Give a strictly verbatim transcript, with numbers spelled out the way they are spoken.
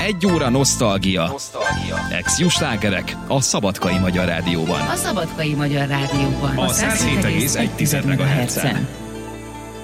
Egy óra nosztalgia. Nosztalgia. Ex-jó slágerek a Szabadkai Magyar Rádióban. A Szabadkai Magyar Rádióban. A száz hét egész egy MHz-en.